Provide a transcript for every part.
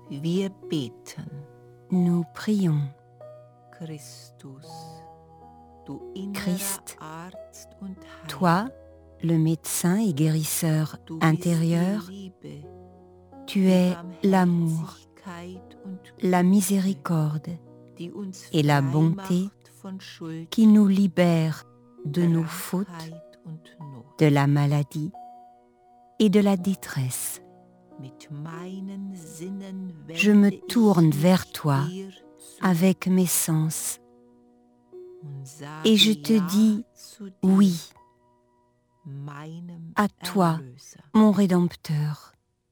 Wir beten. Nous prions. Christus, du innerer Christ, Arzt und Heiler, toi, le médecin et guérisseur du intérieur, bist die Liebe, tu die es l'amour, Barmherzigkeit und la Güte, miséricorde die uns et la frei bonté macht von Schuld, qui nous libère de nos fautes, Krankheit und Not. de la maladie et de la détresse. Mit meinen Sinnen Je me wende tourne ich vers mich toi dir zu avec mes sens und et sage je te ja dis zu dir, oui meinem à toi, Erlöser. mon Rédempteur.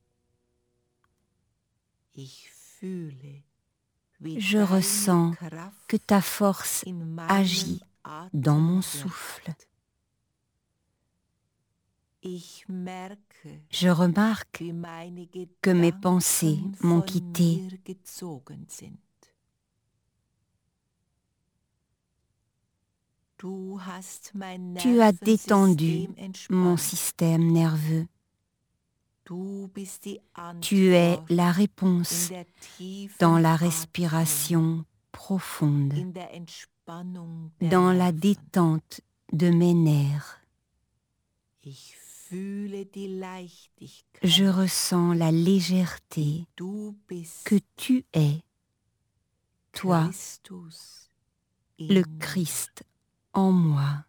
Ich fühle, wie Je deine ressens Kraft que ta force in meinem agit Atem dans mon wirkt. souffle. Ich merke, Je remarque wie meine que mes Gedanken pensées m'ont von quitté. mir gezogen sind. Du hast mein Tu as détendu Nervensystem mon entspannt. système nerveux. Du bist die Tu es Antwort la in réponse der tiefen dans la Atmung, respiration profonde, in der Entspannung der dans la Nerven. détente de mes nerfs. Ich fühle die Leichtigkeit, Je ressens la légèreté die du bist, que tu es, toi, Christus in le mir. Christ en moi.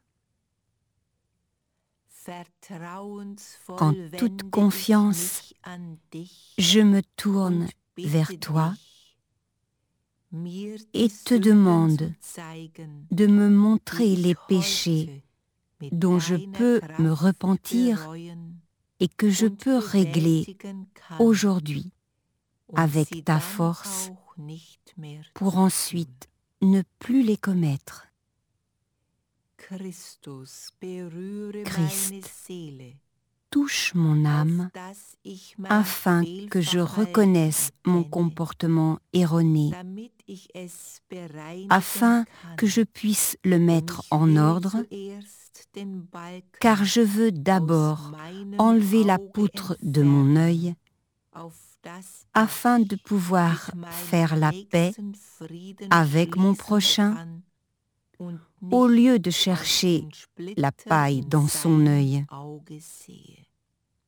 Vertrauensvoll En wende toute ich confiance, mich an dich je me tourne und bitte vers toi dich, mir die et te Sünden demande zu zeigen, de me montrer die les ich péchés heute mit dont je deiner peux me Kraft repentir bereuen et que je und peux régler bewältigen kann aujourd'hui und avec sie ta dann force auch nicht mehr pour zu tun. ensuite ne plus les commettre. Christus, berühre Christ, meine Seele, touche mon âme auf dass ich mein afin que je Fehlverhalten reconnaisse mon erkenne, comportement erroné, damit ich es bereinigen afin kann. que je puisse le Denn mettre ich en will ordre, zuerst den Balken car je veux aus d'abord meinem enlever la Auge poutre de mon entfernen, œil, auf dass afin ich de pouvoir mit meinem faire la paix Nächsten Frieden avec mon schließen prochain, kann und au nicht lieu de aus chercher den Splittern la paille in dans son seinem œil. Auge sehe.